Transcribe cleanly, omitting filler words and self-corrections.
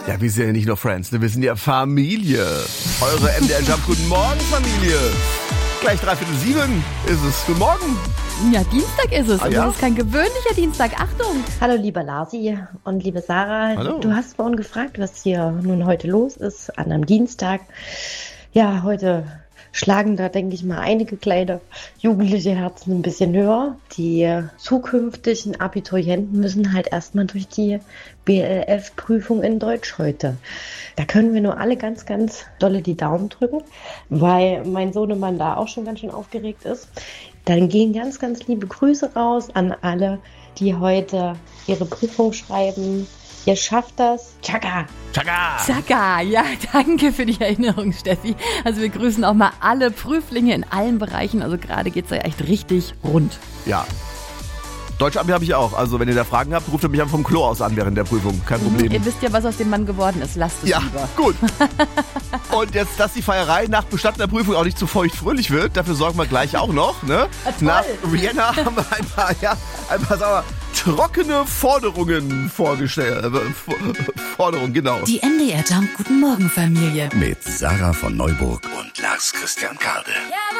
Ja, wir sind ja nicht nur Friends, wir sind ja Familie. Eure MDR Jump Guten Morgen, Familie. Gleich 6:45 ist es. Guten Morgen. Ja, Dienstag ist es. Und ja? das ist kein gewöhnlicher Dienstag. Achtung! Hallo lieber Larsi und liebe Sarah. Hallo. Du hast vorhin gefragt, was hier nun heute los ist an einem Dienstag. Ja, heute schlagen da, denke ich mal, einige kleine jugendliche Herzen ein bisschen höher. Die zukünftigen Abiturienten müssen halt erstmal durch die BLF-Prüfung in Deutsch heute. Da können wir nur alle ganz, ganz dolle die Daumen drücken, weil mein Sohnemann da auch schon ganz schön aufgeregt ist. Dann gehen ganz, ganz liebe Grüße raus an alle, die heute ihre Prüfung schreiben. Ihr schafft das. Tschakka! Tschakka! Tschakka! Ja, danke für die Erinnerung, Steffi. Also wir grüßen auch mal alle Prüflinge in allen Bereichen. Also gerade geht's ja echt richtig rund. Ja. Deutsch-Abi habe ich auch. Also wenn ihr da Fragen habt, ruft ihr mich einfach vom Klo aus an während der Prüfung. Kein Problem. Ihr wisst ja, was aus dem Mann geworden ist. Lasst es Ja, lieber. gut. Und jetzt, dass die Feierei nach bestandener Prüfung auch nicht zu feucht-fröhlich wird, dafür sorgen wir gleich auch noch. Ne? Nach Rihanna haben wir ein paar sagen wir, trockene Forderungen vorgestellt. Forderungen, genau. Die MDR Jump Guten Morgen Familie. Mit Sarah von Neuburg und Lars Christian Kade.